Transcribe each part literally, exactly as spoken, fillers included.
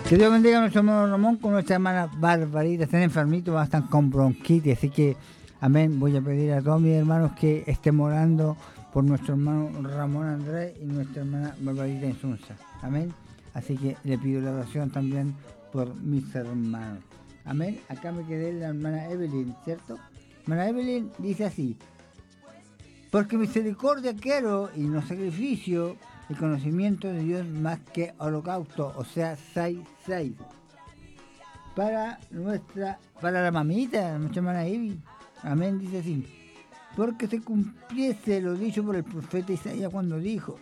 Que Dios bendiga a nuestro hermano Ramón con nuestra hermana Barbarita. Están enfermitos, están con bronquitis, así que, amén, voy a pedir a todos mis hermanos que estén orando por nuestro hermano Ramón Andrés y nuestra hermana Barbarita Insunza. Amén. Así que le pido la oración también por mis hermanos. Amén. Acá me quedé la hermana Evelyn, ¿cierto? Hermana Evelyn dice así: porque misericordia quiero y no sacrificio, el conocimiento de Dios más que holocausto, o sea, seis seis. Para nuestra, para la mamita, nuestra hermana Evi. Amén, dice así: porque se cumpliese lo dicho por el profeta Isaías cuando dijo: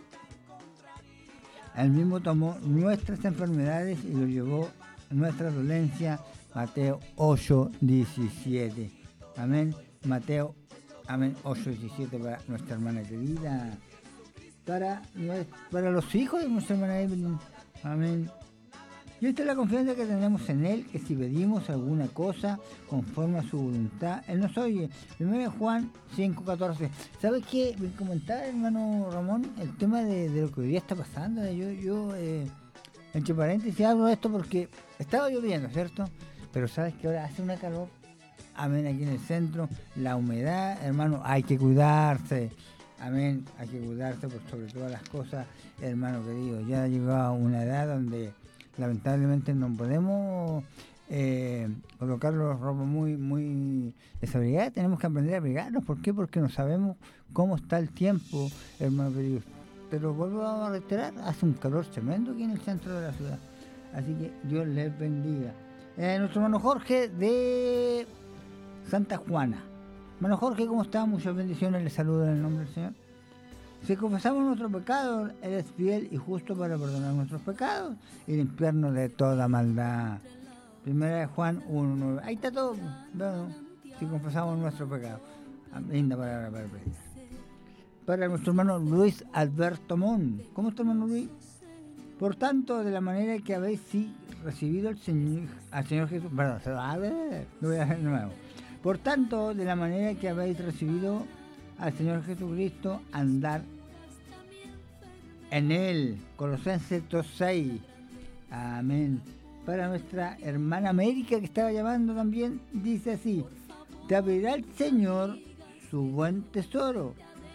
él mismo tomó nuestras enfermedades y lo llevó nuestra dolencia. Mateo ocho diecisiete. Amén. Mateo, amén, ocho diecisiete para nuestra hermana querida. Para, para los hijos de nuestra hermana Evelyn. Amén. Y esta es la confianza que tenemos en Él, que si pedimos alguna cosa conforme a su voluntad, Él nos oye. Primero Juan cinco catorce. ¿Sabes qué? Me comentaba, hermano Ramón, el tema de, de lo que hoy día está pasando. Yo, yo eh, entre paréntesis, hablo de esto porque estaba lloviendo, ¿cierto? Pero sabes que ahora hace una calor. Amén, aquí en el centro. La humedad, hermano, hay que cuidarse. Amén, hay que cuidarse por sobre todas las cosas, hermano querido. Ya ha llegado a una edad donde lamentablemente no podemos eh, colocar los ropas muy, muy desabrigados. Tenemos que aprender a abrigarnos. ¿Por qué? Porque no sabemos cómo está el tiempo, hermano querido. Pero vuelvo a reiterar, hace un calor tremendo aquí en el centro de la ciudad. Así que Dios les bendiga. Eh, nuestro hermano Jorge de Santa Juana. Hermano Jorge, ¿cómo está? Muchas bendiciones, le saludo en el nombre del Señor. Si confesamos nuestros pecados, Él es fiel y justo para perdonar nuestros pecados y limpiarnos de toda maldad. Primera de Juan uno nueve. Ahí está todo. Bueno, si confesamos nuestros pecados. Linda palabra para predicar. Para nuestro hermano Luis Alberto Mon. ¿Cómo está, hermano Luis? Por tanto, de la manera que habéis sí recibido el Señor, al Señor Jesús. Perdón, a ver, lo voy a hacer de nuevo. Por tanto, de la manera que habéis recibido al Señor Jesucristo, andar en Él. Colosenses dos seis. Amén. Para nuestra hermana América, que estaba llamando también, dice así: te abrirá el Señor su buen tesoro,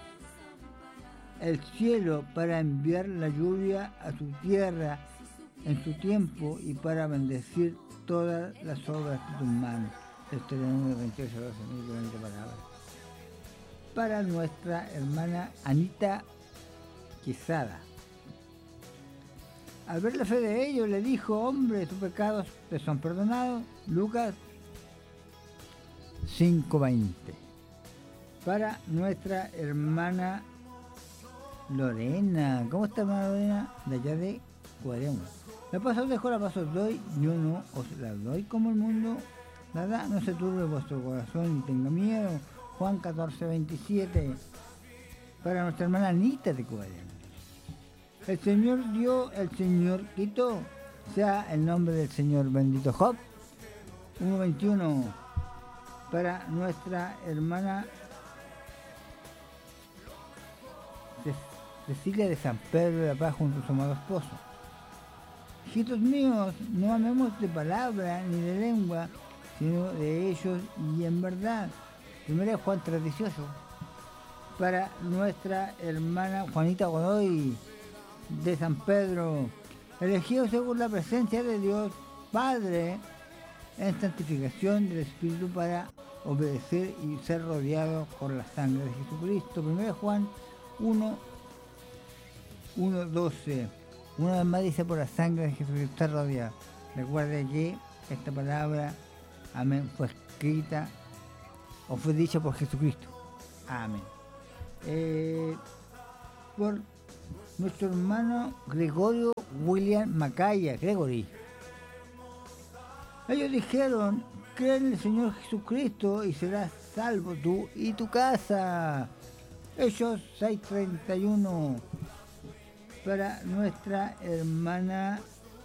el cielo, para enviar la lluvia a su tierra en su tiempo y para bendecir todas las obras de tus manos. Deuteronomio veintiocho doce, mil veinte palabras. Para nuestra hermana Anita Quesada. Al ver la fe de ellos, le dijo: hombre, tus pecados te son perdonados. Lucas cinco veinte. Para nuestra hermana Lorena. ¿Cómo está, hermana Lorena? De allá de Cuaremo. La paso dejo, la paso doy, yo no os la doy como el mundo. Nada, no se turbe vuestro corazón ni tenga miedo. Juan catorce veintisiete. Para nuestra hermana Anita de Cuaremo. El Señor dio, el Señor quitó. Sea el nombre del Señor bendito. Job uno veintiuno. Para nuestra hermana Cecilia de San Pedro de la Paz junto a su amado esposo. Hijitos míos, no amemos de palabra ni de lengua, sino de ellos y en verdad. Primera Juan tres dieciocho. Para nuestra hermana Juanita Godoy de San Pedro, elegidos según la presencia de Dios Padre en santificación del Espíritu para obedecer y ser rodeados por la sangre de Jesucristo. Primera Juan uno doce. Una vez más dice: por la sangre de Jesucristo está rodeado. Recuerde que esta palabra, amén, fue escrita o fue dicha por Jesucristo. Amén. Eh, por nuestro hermano Gregorio William Macaya, Gregory. Ellos dijeron: cree en el Señor Jesucristo y serás salvo tú y tu casa. Hechos seis treinta y uno. Para nuestra hermana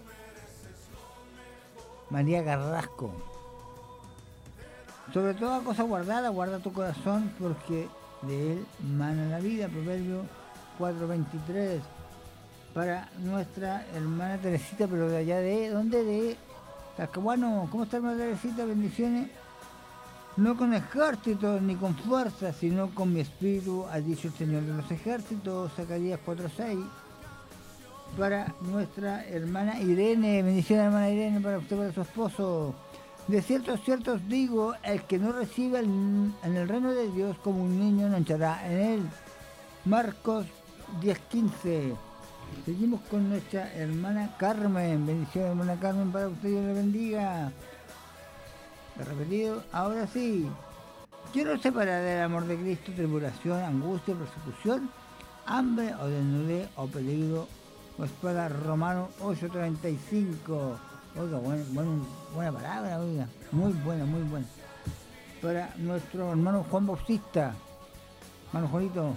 María Carrasco. Sobre toda cosa guardada, guarda tu corazón, porque de él mana la vida. Proverbio cuatro veintitrés. para nuestra hermana Teresita, pero de allá de, ¿dónde? De Talcahuano. ¿Cómo está, hermana Teresita? Bendiciones. No con ejércitos ni con fuerza, sino con mi espíritu, ha dicho el Señor de los ejércitos, Zacarías cuatro seis. Para nuestra hermana Irene, bendiciones, hermana Irene, para usted, para su esposo. De cierto, cierto os digo, el que no reciba el, en el reino de Dios como un niño no entrará en él. Marcos diez quince. Seguimos con nuestra hermana Carmen, bendiciones, hermana Carmen, para usted, Dios le bendiga. He repetido, ahora sí. Quiero separar del amor de Cristo tribulación, angustia, persecución, hambre o desnudez o peligro. Pues para Romanos ocho treinta y cinco. Oiga, buen, buen, buena palabra, oiga. Muy buena, muy buena. Para nuestro hermano Juan Bautista. Hermano Juanito.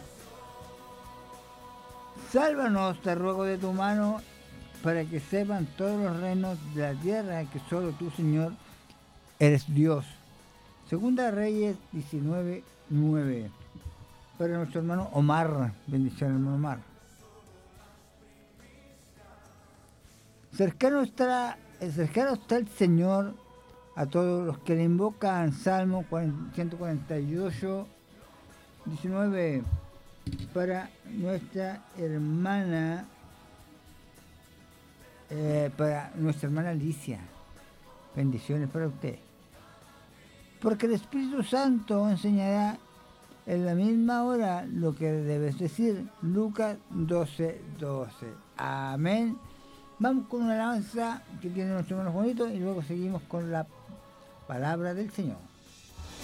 Sálvanos, te ruego de tu mano, para que sepan todos los reinos de la tierra que solo tú, Señor, eres Dios. Segunda Reyes diecinueve nueve. Para nuestro hermano Omar. Bendición, hermano Omar. Cercano está, cercano está el Señor a todos los que le invocan. Salmo ciento cuarenta y ocho, diecinueve. Para nuestra hermana, eh, para nuestra hermana Alicia. Bendiciones para usted. Porque el Espíritu Santo enseñará en la misma hora lo que debes decir. Lucas doce doce. Amén. Vamos con una alabanza que tiene nuestro hermano Juanito y luego seguimos con la palabra del Señor.